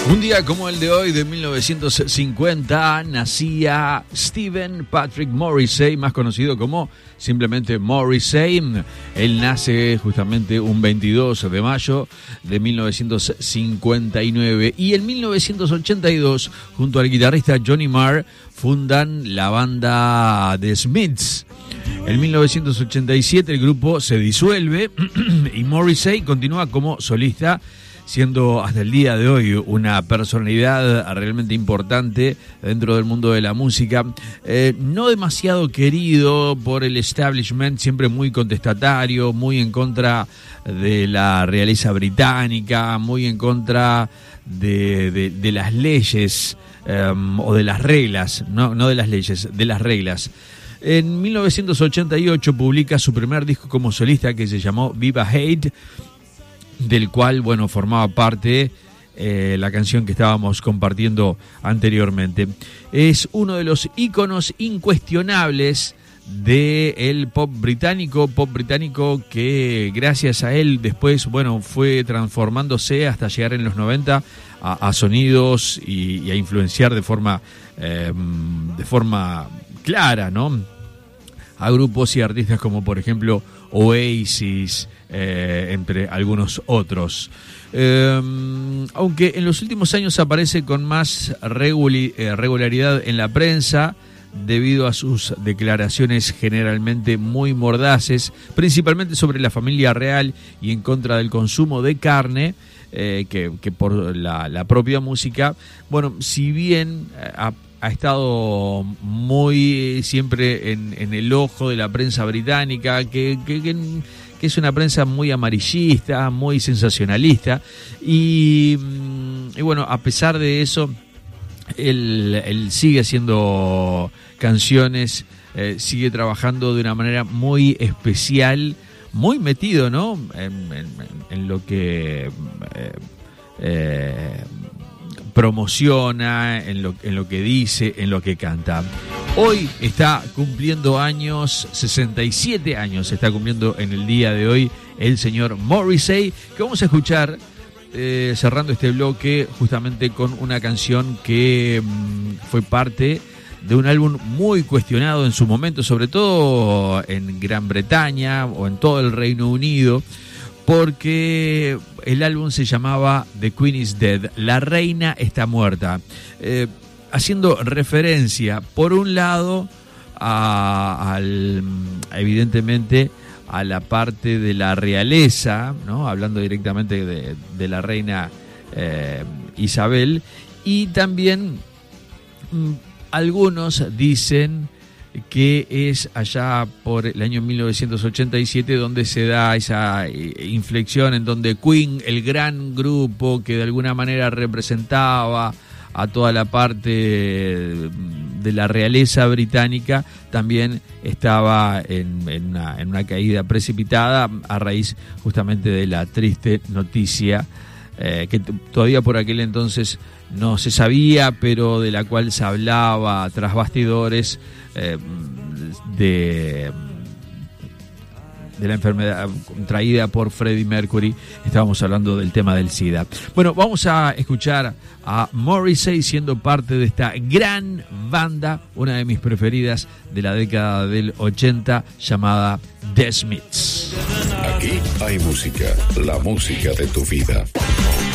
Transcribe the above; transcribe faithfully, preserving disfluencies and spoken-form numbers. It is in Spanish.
Un día como el de hoy, de mil novecientos cincuenta, nacía Stephen Patrick Morrissey, más conocido como simplemente Morrissey. Él nace justamente un veintidós de mayo de mil novecientos cincuenta y nueve. Y en mil novecientos ochenta y dos, junto al guitarrista Johnny Marr, fundan la banda The Smiths. En mil novecientos ochenta y siete el grupo se disuelve y Morrissey continúa como solista, siendo hasta el día de hoy una personalidad realmente importante dentro del mundo de la música. Eh, no demasiado querido por el establishment, siempre muy contestatario, muy en contra de la realeza británica, muy en contra de, de, de las leyes eh, o de las reglas, no, no de las leyes, de las reglas. En mil novecientos ochenta y ocho publica su primer disco como solista, que se llamó Viva Hate, del cual, bueno, formaba parte eh, la canción que estábamos compartiendo anteriormente. Es uno de los íconos incuestionables del pop británico, pop británico que gracias a él después, bueno, fue transformándose hasta llegar en los noventa a, a sonidos y, y a influenciar de forma, eh, de forma clara, ¿no?, a grupos y artistas como, por ejemplo, Oasis, eh, entre algunos otros. Eh, aunque en los últimos años aparece con más reguli- eh, regularidad en la prensa, debido a sus declaraciones generalmente muy mordaces, principalmente sobre la familia real y en contra del consumo de carne, eh, que, que por la, la propia música. Bueno, si bien ha ha estado muy siempre en, en el ojo de la prensa británica, que, que, que, que es una prensa muy amarillista, muy sensacionalista, y, y bueno, a pesar de eso, él, él sigue haciendo canciones, eh, sigue trabajando de una manera muy especial, muy metido, ¿no?, en, en, en lo que eh, eh, promociona, en lo, en lo que dice, en lo que canta. Hoy está cumpliendo años, sesenta y siete años está cumpliendo en el día de hoy el señor Morrissey, que vamos a escuchar eh, cerrando este bloque justamente con una canción que mmm, fue parte de un álbum muy cuestionado en su momento, sobre todo en Gran Bretaña o en todo el Reino Unido, porque el álbum se llamaba The Queen is Dead, La Reina está muerta, eh, haciendo referencia, por un lado, a, al, evidentemente, a la parte de la realeza, ¿no?, hablando directamente de, de la reina eh, Isabel, y también mm, algunos dicen que es allá por el año mil novecientos ochenta y siete donde se da esa inflexión en donde Queen, el gran grupo que de alguna manera representaba a toda la parte de la realeza británica, también estaba en, en, una, en una caída precipitada a raíz justamente de la triste noticia eh, que t- todavía por aquel entonces no se sabía, pero de la cual se hablaba tras bastidores, eh, de, de la enfermedad traída por Freddie Mercury. Estábamos hablando del tema del SIDA. Bueno, vamos a escuchar a Morrissey siendo parte de esta gran banda, una de mis preferidas de la década del ochenta, llamada The Smiths. Aquí hay música, la música de tu vida.